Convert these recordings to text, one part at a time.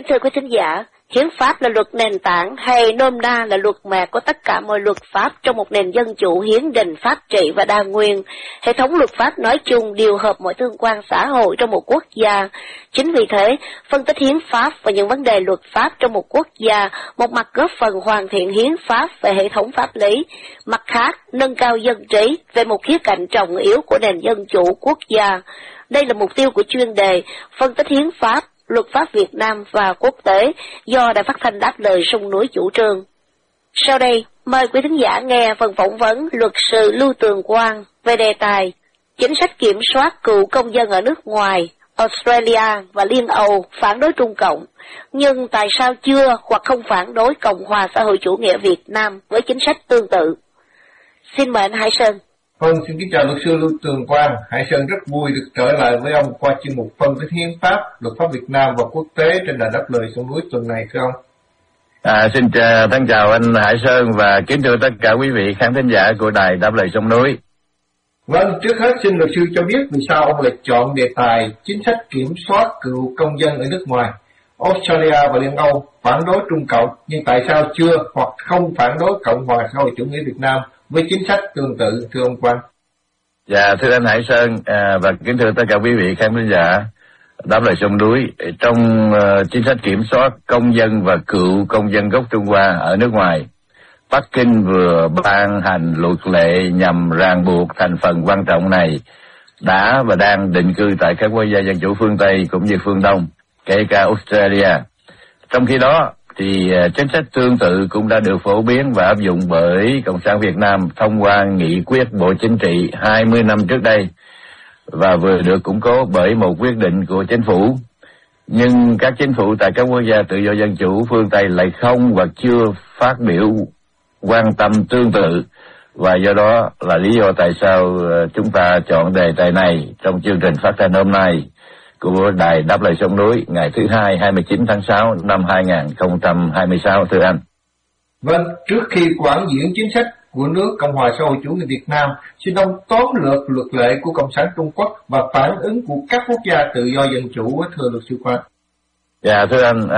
thưa quý thính giả, hiến pháp là luật nền tảng hay nôm na là luật mẹ của tất cả mọi luật pháp trong một nền dân chủ hiến định pháp trị và đa nguyên. Hệ thống luật pháp nói chung điều hợp mọi tương quan xã hội trong một quốc gia. Chính vì thế, phân tích hiến pháp và những vấn đề luật pháp trong một quốc gia, một mặt góp phần hoàn thiện hiến pháp về hệ thống pháp lý, mặt khác nâng cao dân trí về một khía cạnh trọng yếu của nền dân chủ quốc gia. Đây là mục tiêu của chuyên đề phân tích hiến pháp, luật pháp Việt Nam và quốc tế do Đài Phát thanh Đáp Lời Sông Núi chủ trương. Sau đây, mời quý thính giả nghe phần phỏng vấn luật sư Lưu Tường Quang về đề tài chính sách kiểm soát cựu công dân ở nước ngoài, Australia và Liên Âu phản đối Trung Cộng, nhưng tại sao chưa hoặc không phản đối Cộng hòa xã hội chủ nghĩa Việt Nam với chính sách tương tự? Xin mời anh Hải Sơn. Vâng, xin kính chào luật sư Lưu Tường Quang. Hải Sơn rất vui được trở lại với ông qua chuyên mục phân tích hiến pháp, luật pháp Việt Nam và quốc tế trên đài Đáp Lời Sông Núi tuần này, thưa ông. Xin thân chào anh Hải Sơn và kính thưa tất cả quý vị khán thính giả của đài Đáp Lời Sông Núi. Vâng, trước hết xin luật sư cho biết vì sao ông lại chọn đề tài chính sách kiểm soát cựu công dân ở nước ngoài, Australia và Liên Âu phản đối Trung Cộng, nhưng tại sao chưa hoặc không phản đối Cộng hòa xã hội chủ nghĩa Việt Nam với chính sách tương tự, thưa ông Quang? Dạ, thưa anh Hải Sơn và kính thưa tất cả quý vị khán thính giả Đáp Lời Sông Núi, trong chính sách kiểm soát công dân và cựu công dân gốc Trung Hoa ở nước ngoài, Bắc Kinh vừa ban hành luật lệ nhằm ràng buộc thành phần quan trọng này đã và đang định cư tại các quốc gia dân chủ phương Tây cũng như phương Đông, kể cả Australia. Trong khi đó, thì chính sách tương tự cũng đã được phổ biến và áp dụng bởi Cộng sản Việt Nam thông qua nghị quyết Bộ Chính trị 20 năm trước đây và vừa được củng cố bởi một quyết định của chính phủ. Nhưng các chính phủ tại các quốc gia tự do dân chủ phương Tây lại không hoặc chưa phát biểu quan tâm tương tự, và do đó là lý do tại sao chúng ta chọn đề tài này trong chương trình phát thanh hôm nay của đài Đáp Lời Sông Núi ngày thứ Hai 29 tháng 6 năm 2026, thưa anh. Vâng, trước khi quảng diễn chính sách của nước Cộng hòa xã hội chủ nghĩa Việt Nam, xin ông tóm lược luật lệ của Cộng sản Trung Quốc và phản ứng của các quốc gia tự do dân chủ, thưa luật sư Quang. Dạ thưa anh,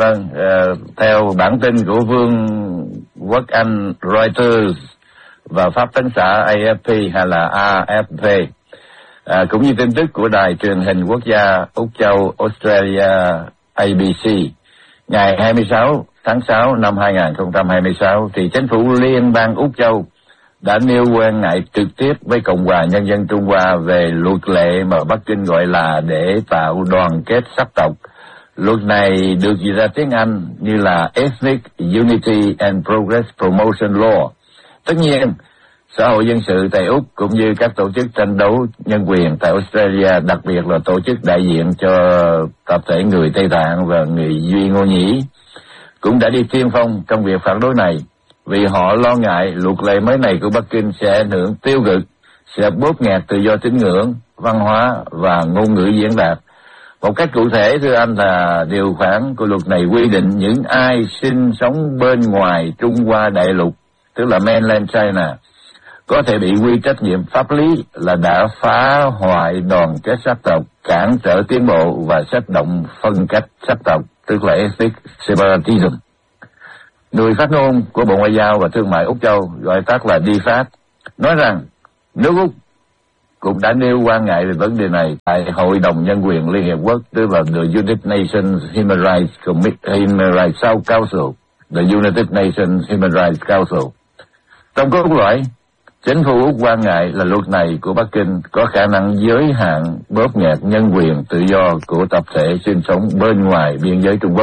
theo bản tin của Vương quốc Anh Reuters và Pháp tấn xã AFP hay là AFP, cũng như tin tức của đài truyền hình quốc gia Úc Châu Australia ABC, ngày 26 tháng 6 năm 2026, thì chính phủ Liên bang Úc Châu đã nêu quan ngại trực tiếp với Cộng hòa Nhân dân Trung Hoa về luật lệ mà Bắc Kinh gọi là để tạo đoàn kết sắc tộc. Luật này được dịch ra tiếng Anh như là Ethnic Unity and Progress Promotion Law. Tất nhiên, xã hội dân sự tại Úc cũng như các tổ chức tranh đấu nhân quyền tại Australia, đặc biệt là tổ chức đại diện cho tập thể người Tây Tạng và người Duy Ngô Nhĩ, cũng đã đi tiên phong trong việc phản đối này, vì họ lo ngại luật lệ mới này của Bắc Kinh sẽ ảnh hưởng tiêu cực, sẽ bóp nghẹt tự do tín ngưỡng, văn hóa và ngôn ngữ diễn đạt. Một cách cụ thể, thưa anh, là điều khoản của luật này quy định những ai sinh sống bên ngoài Trung Hoa đại lục, tức là mainland China, có thể bị quy trách nhiệm pháp lý là đã phá hoại đoàn kết sắc tộc, cản trở tiến bộ và sách động phân cách sắc tộc, tức là ethnic separatism. Người phát ngôn của Bộ Ngoại giao và Thương mại Úc Châu, gọi tắt là DFAT, nói rằng nước Úc cũng đã nêu quan ngại về vấn đề này tại Hội đồng Nhân quyền Liên Hiệp Quốc, tức là The United Nations Human Rights Council, The United Nations Human Rights Council. Trong cốt lõi, chính phủ Úc quan ngại là luật này của Bắc Kinh có khả năng giới hạn bóp nghẹt nhân quyền tự do của tập thể sinh sống bên ngoài biên giới Trung Quốc.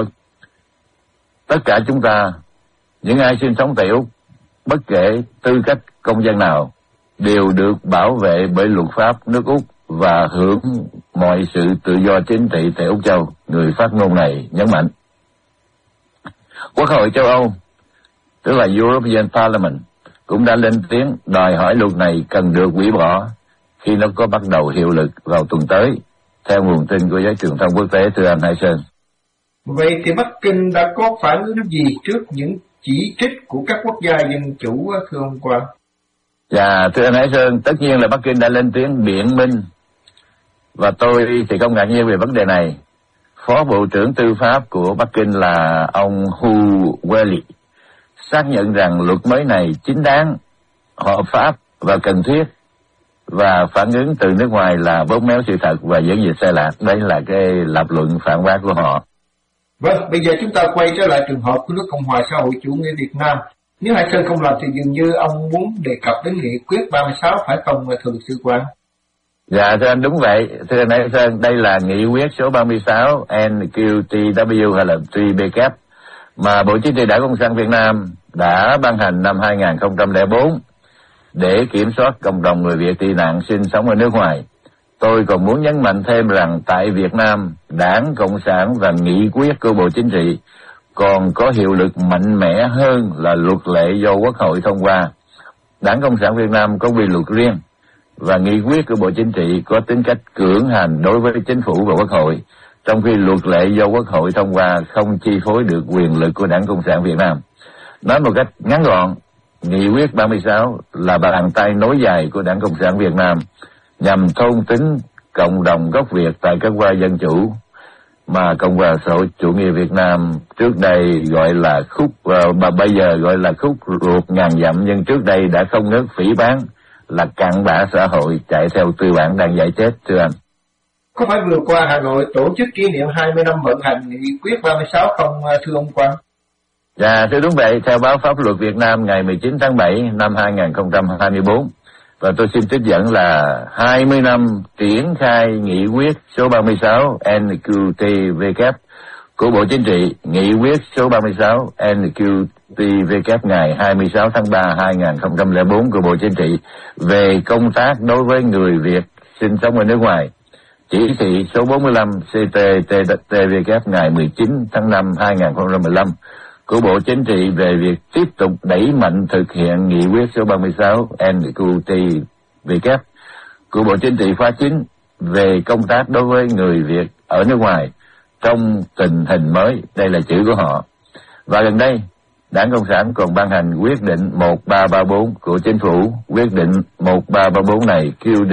Tất cả chúng ta, những ai sinh sống tại Úc, bất kể tư cách công dân nào, đều được bảo vệ bởi luật pháp nước Úc và hưởng mọi sự tự do chính trị tại Úc Châu, người phát ngôn này nhấn mạnh. Quốc hội châu Âu, tức là European Parliament, cũng đã lên tiếng đòi hỏi luật này cần được hủy bỏ khi nó có bắt đầu hiệu lực vào tuần tới, theo nguồn tin của giới truyền thông quốc tế, thưa anh Hải Sơn. Vậy thì Bắc Kinh đã có phản ứng gì trước những chỉ trích của các quốc gia dân chủ, thưa ông Quang? Dạ, thưa anh Hải Sơn, tất nhiên là Bắc Kinh đã lên tiếng biện minh, và tôi thì không ngạc nhiên về vấn đề này. Phó Bộ trưởng Tư pháp của Bắc Kinh là ông Hu Weiili xác nhận rằng luật mới này chính đáng, hợp pháp và cần thiết, và phản ứng từ nước ngoài là bóp méo sự thật và dẫn dịch sai lạc. Đấy là cái lập luận phản bác của họ. Vâng, bây giờ chúng ta quay trở lại trường hợp của nước Cộng hòa xã hội chủ nghĩa Việt Nam. Nếu Hải Sơn không làm thì dường như ông muốn đề cập đến nghị quyết 36 phải không, thưa luật sư Quang? Dạ thưa anh, đúng vậy. Thưa anh Hải Sơn, đây là nghị quyết số 36 NQTW hay là TPK mà Bộ Chính trị Đảng Cộng sản Việt Nam đã ban hành năm 2004 để kiểm soát cộng đồng người Việt tị nạn sinh sống ở nước ngoài. Tôi còn muốn nhấn mạnh thêm rằng tại Việt Nam, Đảng Cộng sản và nghị quyết của Bộ Chính trị còn có hiệu lực mạnh mẽ hơn là luật lệ do Quốc hội thông qua. Đảng Cộng sản Việt Nam có quy luật riêng và nghị quyết của Bộ Chính trị có tính cách cưỡng hành đối với chính phủ và Quốc hội, trong khi luật lệ do Quốc hội thông qua không chi phối được quyền lực của Đảng Cộng sản Việt Nam. Nói một cách ngắn gọn, nghị quyết 36 là bàn tay nối dài của Đảng Cộng sản Việt Nam nhằm thôn tính cộng đồng gốc Việt tại các quốc gia dân chủ mà Cộng hòa xã hội chủ nghĩa Việt Nam trước đây gọi là khúc và bây giờ gọi là khúc ruột ngàn dặm, nhưng trước đây đã không ngớt phỉ báng là cặn bã xã hội chạy theo tư bản đang dạy chết. Thưa anh, có phải vừa qua Hà Nội tổ chức kỷ niệm 20 năm vận hành nghị quyết 36 không, thưa ông Quang? Dạ thưa đúng vậy, theo báo Pháp luật Việt Nam ngày 19 tháng 7 năm 2024, và tôi xin trích dẫn là 20 năm triển khai nghị quyết số 36 NQTW của Bộ Chính trị, nghị quyết số 36 NQTW ngày 26 tháng 3 2004 của Bộ Chính trị về công tác đối với người Việt sinh sống ở nước ngoài, chỉ thị số 45 CTTW ngày 19 tháng 5 2015 của Bộ Chính trị về việc tiếp tục đẩy mạnh thực hiện nghị quyết số 36 NQTW của Bộ Chính trị khóa 9 về công tác đối với người Việt ở nước ngoài trong tình hình mới. Đây là chữ của họ. Và gần đây, Đảng Cộng sản còn ban hành quyết định 1334 của Chính phủ. Quyết định 1334 này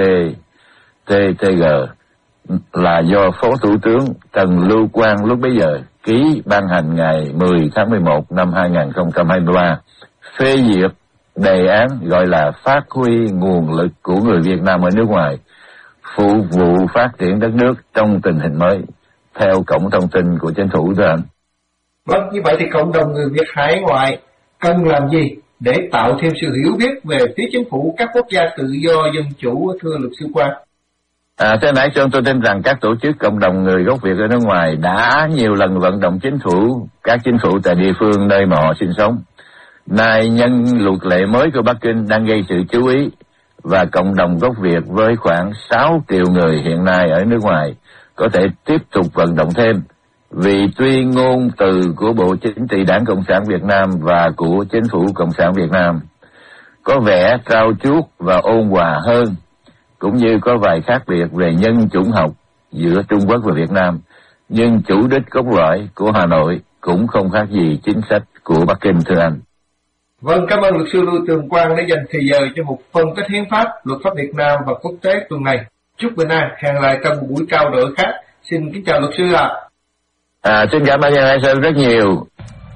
QĐ-TTG là do Phó Thủ tướng Trần Lưu Quang lúc bấy giờ ký ban hành ngày 10 tháng 11 năm 2023, phê duyệt đề án gọi là phát huy nguồn lực của người Việt Nam ở nước ngoài, phục vụ phát triển đất nước trong tình hình mới, theo cổng thông tin của Chính phủ. Thưa anh. Vâng, như vậy thì cộng đồng người Việt hải ngoại cần làm gì để tạo thêm sự hiểu biết về phía chính phủ các quốc gia tự do dân chủ, thưa luật sư Quang? Thưa nãy Sơn, tôi tin rằng các tổ chức cộng đồng người gốc Việt ở nước ngoài đã nhiều lần vận động chính phủ, các chính phủ tại địa phương nơi mà họ sinh sống. Nay nhân luật lệ mới của Bắc Kinh đang gây sự chú ý, và cộng đồng gốc Việt với khoảng 6 triệu người hiện nay ở nước ngoài có thể tiếp tục vận động thêm, vì tuyên ngôn từ của Bộ Chính trị Đảng Cộng sản Việt Nam và của Chính phủ Cộng sản Việt Nam có vẻ trao chuốt và ôn hòa hơn, cũng như có vài khác biệt về nhân chủng học giữa Trung Quốc và Việt Nam, nhưng chủ đích cốt lõi của Hà Nội cũng không khác gì chính sách của Bắc Kinh. Thưa anh. Vâng, cảm ơn luật sư Lưu Tường Quang đã dành thời giờ cho một phân tích hiến pháp, luật pháp Việt Nam và quốc tế tuần này. Chúc bình an, hẹn lại trong một buổi trao đổi khác. Xin kính chào luật sư ạ. Xin cảm ơn Hải Sơn rất nhiều.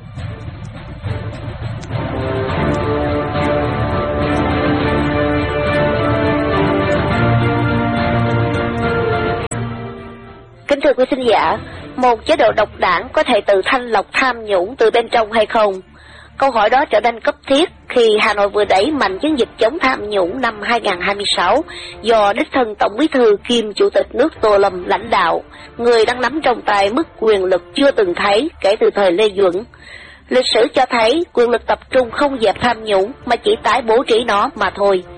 Kính thưa quý khán giả, một chế độ độc đảng có thể tự thanh lọc tham nhũng từ bên trong hay không? Câu hỏi đó trở nên cấp thiết khi Hà Nội vừa đẩy mạnh chiến dịch chống tham nhũng năm 2026 do đích thân Tổng Bí thư kiêm Chủ tịch nước Tô Lâm lãnh đạo, người đang nắm trong tay mức quyền lực chưa từng thấy kể từ thời Lê Duẩn. Lịch sử cho thấy quyền lực tập trung không dẹp tham nhũng mà chỉ tái bố trí nó mà thôi.